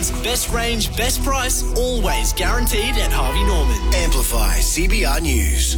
Queensland's best range, best price, always guaranteed at Harvey Norman. Amplify CBR News.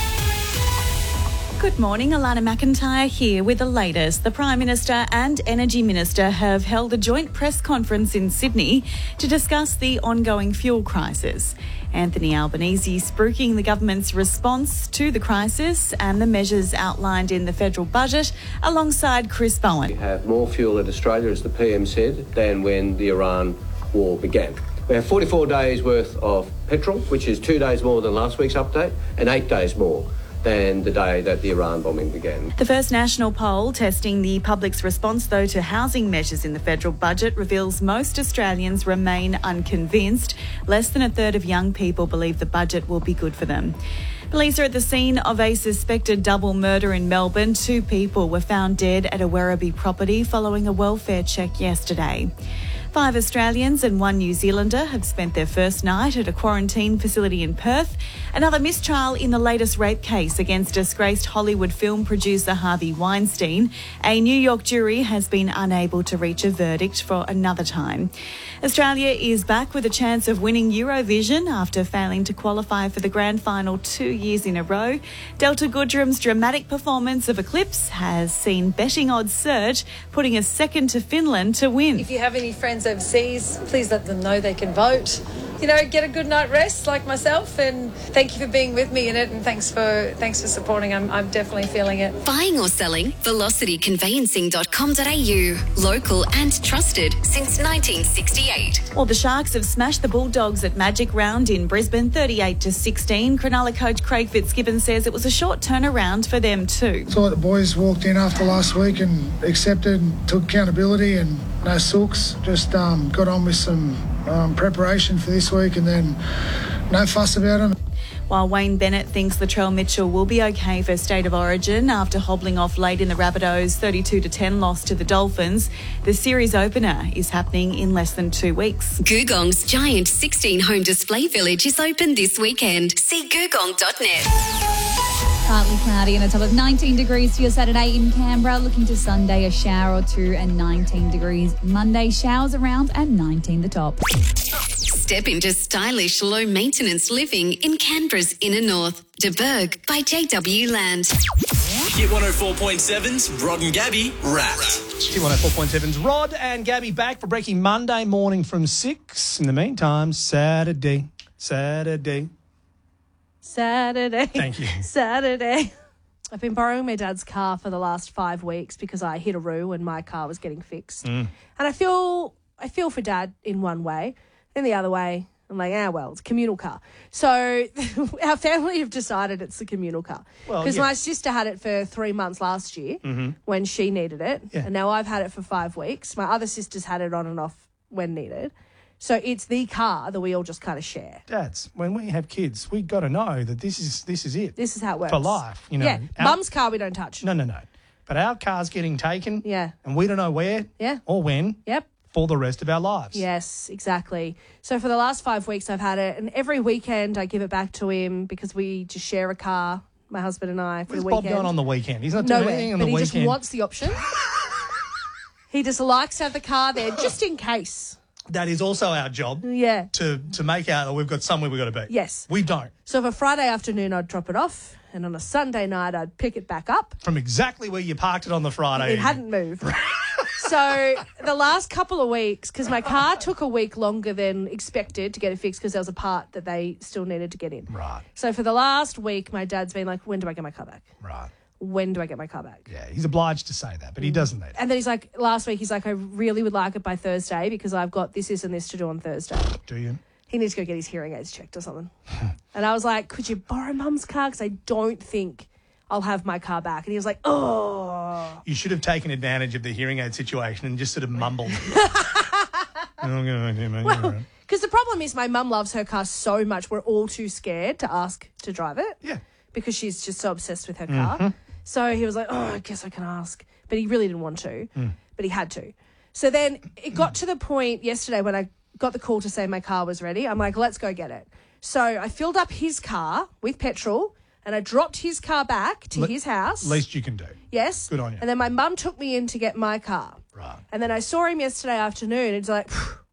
Good morning, Alana McIntyre here with the latest. The Prime Minister and Energy Minister have held a joint press conference in Sydney to discuss the ongoing fuel crisis. Anthony Albanese spruiking the government's response to the crisis and the measures outlined in the federal budget alongside Chris Bowen. We have more fuel in Australia, as the PM said, than when the Iran war began. We have 44 days worth of petrol, which is 2 days more than last week's update, and 8 days more than the day that the Iran bombing began. The first national poll testing the public's response, though, to housing measures in the federal budget reveals most Australians remain unconvinced. Less than a third of young people believe the budget will be good for them. Police are at the scene of a suspected double murder in Melbourne. 2 people were found dead at a Werribee property following a welfare check yesterday. 5 Australians and 1 New Zealander have spent their first night at a quarantine facility in Perth. Another mistrial in the latest rape case against disgraced Hollywood film producer Harvey Weinstein. A New York jury has been unable to reach a verdict for another time. Australia is back with a chance of winning Eurovision after failing to qualify for the grand final 2 years in a row. Delta Goodrem's dramatic performance of Eclipse has seen betting odds surge, putting us second to Finland to win. If you have any friends overseas, please let them know they can vote. You know, get a good night rest like myself, and thank you for being with me in it, and thanks for supporting. I'm definitely feeling it. Buying or selling? velocityconveyancing.com.au. Local and trusted since 1968. Well, the Sharks have smashed the Bulldogs at Magic Round in Brisbane 38-16. Cronulla coach Craig Fitzgibbon says it was a short turnaround for them too. Thought the boys walked in after last week and accepted and took accountability and no sooks. Just got on with some preparation for this week and then no fuss about them. While Wayne Bennett thinks Latrell Mitchell will be okay for State of Origin after hobbling off late in the Rabbitohs' 32-10 loss to the Dolphins, the series opener is happening in less than 2 weeks. Googong's giant 16-home display village is open this weekend. See googong.net. Partly cloudy and a top of 19 degrees for your Saturday in Canberra. Looking to Sunday, a shower or two and 19 degrees. Monday, showers around and 19 the top. Step into stylish, low-maintenance living in Canberra's inner north. De Burgh by JW Land. Hit 104.7's Rod and Gabby Wrapped. Hit 104.7's Rod and Gabby back for Breaking Monday morning from 6. In the meantime, Saturday. Saturday. Thank you. Saturday. I've been borrowing my dad's car for the last 5 weeks because I hit a roo and my car was getting fixed. And I feel for Dad in one way. Then the other way, I'm like, well, it's a communal car. So our family have decided it's a communal car. Because my sister had it for 3 months last year when she needed it. Yeah. And now I've had it for 5 weeks. My other sister's had it on and off when needed. So it's the car that we all just kind of share. Dads, when we have kids, we got to know that this is it. This is how it works. For life, you know. Yeah, Mum's car we don't touch. No. But our car's getting taken. Yeah. And we don't know where or when. Yep. For the rest of our lives. Yes, exactly. So for the last 5 weeks I've had it, and every weekend I give it back to him because we just share a car, my husband and I, for the weekend. Where's Bob going on the weekend? He's not doing anything on the weekend. But he just wants the option. He just likes to have the car there just in case. That is also our job. Yeah. To make out that we've got somewhere we've got to be. Yes. We don't. So for Friday afternoon I'd drop it off, and on a Sunday night I'd pick it back up. From exactly where you parked it on the Friday. It hadn't moved. So the last couple of weeks, because my car took a week longer than expected to get it fixed because there was a part that they still needed to get in. Right. So for the last week, my dad's been like, when do I get my car back? Right. When do I get my car back? Yeah, he's obliged to say that, but he doesn't need it. And then he's like, last week, he's like, I really would like it by Thursday because I've got this, and this to do on Thursday. Do you? He needs to go get his hearing aids checked or something. And I was like, could you borrow Mum's car? Because I don't think I'll have my car back. And he was like, oh. You should have taken advantage of the hearing aid situation and just sort of mumbled. Because the problem is my mum loves her car so much, we're all too scared to ask to drive it. Yeah. Because she's just so obsessed with her car. So he was like, I guess I can ask. But he really didn't want to, but he had to. So then it got to the point yesterday when I got the call to say my car was ready. I'm like, let's go get it. So I filled up his car with petrol and I dropped his car back to his house. Least you can do. Yes. Good on you. And then my mum took me in to get my car. Right. And then I saw him yesterday afternoon and he's like,